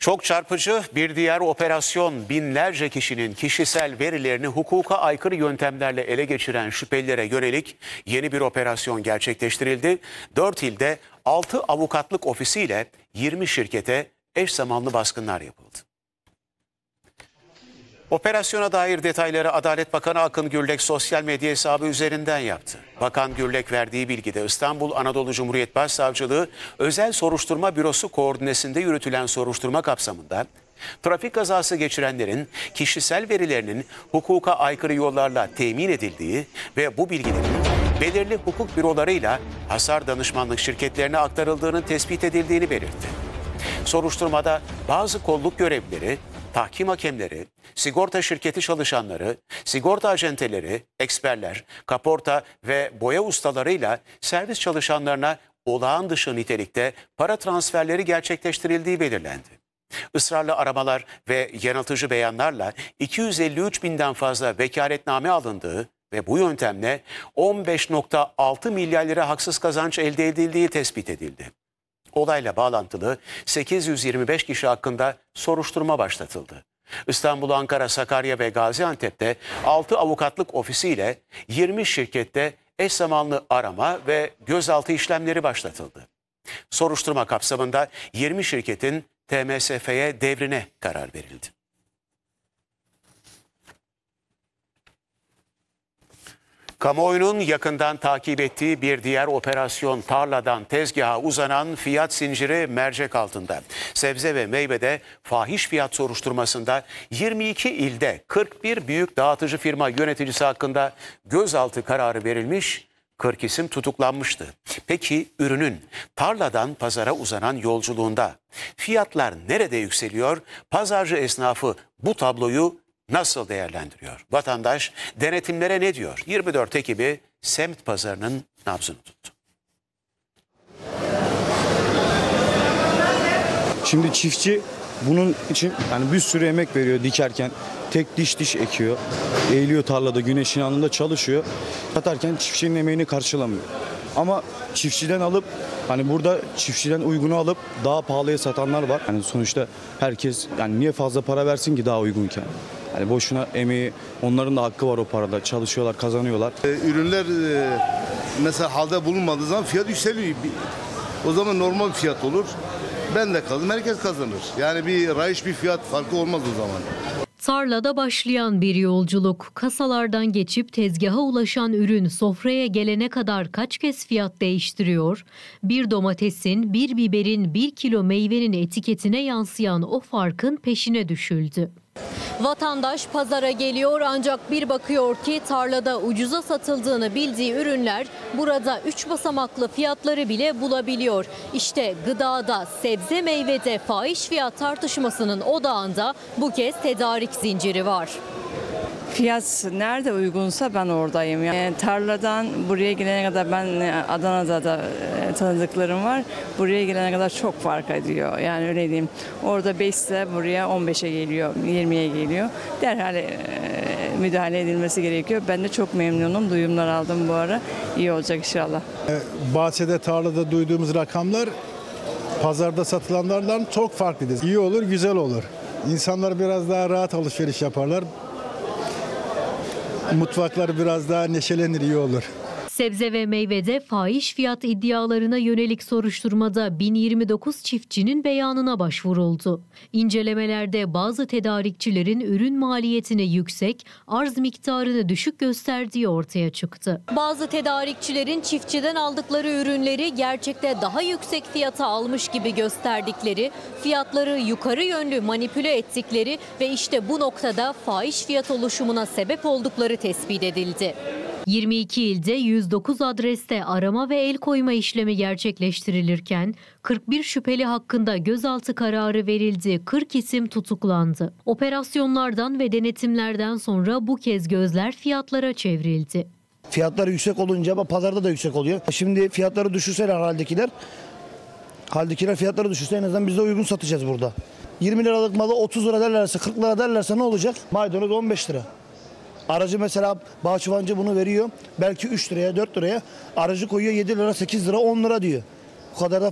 Çok çarpıcı bir diğer operasyon, binlerce kişinin kişisel verilerini hukuka aykırı yöntemlerle ele geçiren şüphelilere yönelik yeni bir operasyon gerçekleştirildi. 4 ilde 6 avukatlık ofisiyle 20 şirkete eş zamanlı baskınlar yapıldı. Operasyona dair detayları Adalet Bakanı Akın Gürlek sosyal medya hesabı üzerinden yaptı. Bakan Gürlek verdiği bilgide İstanbul Anadolu Cumhuriyet Başsavcılığı Özel Soruşturma Bürosu koordinesinde yürütülen soruşturma kapsamında trafik kazası geçirenlerin kişisel verilerinin hukuka aykırı yollarla temin edildiği ve bu bilgilerin belirli hukuk bürolarıyla hasar danışmanlık şirketlerine aktarıldığının tespit edildiğini belirtti. Soruşturmada bazı kolluk görevlileri, tahkim hakemleri, sigorta şirketi çalışanları, sigorta acenteleri, eksperler, kaporta ve boya ustalarıyla servis çalışanlarına olağan dışı nitelikte para transferleri gerçekleştirildiği belirlendi. Israrlı aramalar ve yanıltıcı beyanlarla 253 binden fazla vekaletname alındığı ve bu yöntemle 15,6 milyar lira haksız kazanç elde edildiği tespit edildi. Olayla bağlantılı 825 kişi hakkında soruşturma başlatıldı. İstanbul, Ankara, Sakarya ve Gaziantep'te 6 avukatlık ofisiyle 20 şirkette eş zamanlı arama ve gözaltı işlemleri başlatıldı. Soruşturma kapsamında 20 şirketin TMSF'ye devrine karar verildi. Kamuoyunun yakından takip ettiği bir diğer operasyon, tarladan tezgaha uzanan fiyat zinciri mercek altında. Sebze ve meyvede fahiş fiyat soruşturmasında 22 ilde 41 büyük dağıtıcı firma yöneticisi hakkında gözaltı kararı verilmiş, 40 isim tutuklanmıştı. Peki ürünün tarladan pazara uzanan yolculuğunda fiyatlar nerede yükseliyor? Pazarcı esnafı bu tabloyu nasıl değerlendiriyor? Vatandaş denetimlere ne diyor? 24 ekibi semt pazarının nabzını tuttu. Şimdi çiftçi bunun için yani bir sürü emek veriyor dikerken. Tek diş ekiyor. Eğiliyor tarlada güneşin altında çalışıyor. Satarken çiftçinin emeğini karşılamıyor. Ama çiftçiden alıp hani burada çiftçiden uygunu alıp daha pahalıya satanlar var. Yani sonuçta herkes yani niye fazla para versin ki daha uygunken? Yani boşuna emeği, onların da hakkı var o parada. Çalışıyorlar, kazanıyorlar. Ürünler mesela halde bulunmadığı zaman fiyat yükseliyor. O zaman normal fiyat olur. Ben de kazanırım, herkes kazanır. Yani bir rayiç bir fiyat farkı olmaz o zaman. Tarlada başlayan bir yolculuk, kasalardan geçip tezgaha ulaşan ürün sofraya gelene kadar kaç kez fiyat değiştiriyor? Bir domatesin, bir biberin, 1 kilo meyvenin etiketine yansıyan o farkın peşine düşüldü. Vatandaş pazara geliyor ancak bir bakıyor ki tarlada ucuza satıldığını bildiği ürünler burada 3 basamaklı fiyatları bile bulabiliyor. İşte gıdada, sebze meyvede fahiş fiyat tartışmasının odağında bu kez tedarik zinciri var. Fiyat nerede uygunsa ben oradayım. Yani tarladan buraya gelene kadar ben Adana'da da tanıdıklarım var. Buraya gelene kadar çok fark ediyor. Yani öyle diyeyim. Orada 5 ise buraya 15'e geliyor, 20'ye geliyor. Derhal müdahale edilmesi gerekiyor. Ben de çok memnunum. Duyumlar aldım bu ara. İyi olacak inşallah. Bahçede, tarlada duyduğumuz rakamlar pazarda satılanlardan çok farklıdır. İyi olur, güzel olur. İnsanlar biraz daha rahat alışveriş yaparlar. Mutfaklar biraz daha neşelenir, iyi olur. Sebze ve meyvede fahiş fiyat iddialarına yönelik soruşturmada 1029 çiftçinin beyanına başvuruldu. İncelemelerde bazı tedarikçilerin ürün maliyetini yüksek, arz miktarını düşük gösterdiği ortaya çıktı. Bazı tedarikçilerin çiftçiden aldıkları ürünleri gerçekte daha yüksek fiyata almış gibi gösterdikleri, fiyatları yukarı yönlü manipüle ettikleri ve işte bu noktada fahiş fiyat oluşumuna sebep oldukları tespit edildi. 22 ilde 109 adreste arama ve el koyma işlemi gerçekleştirilirken 41 şüpheli hakkında gözaltı kararı verildi, 40 isim tutuklandı. Operasyonlardan ve denetimlerden sonra bu kez gözler fiyatlara çevrildi. Fiyatlar yüksek olunca ama pazarda da yüksek oluyor. Şimdi fiyatları düşürseler haldekiler fiyatları düşürse en azından biz de uygun satacağız burada. 20 liralık malı 30 lira derlerse 40 lira derlerse ne olacak? Maydanoz 15 lira. Aracı mesela bahçıvancı bunu veriyor. Belki 3 liraya 4 liraya aracı koyuyor 7 lira 8 lira 10 lira diyor. Bu kadar da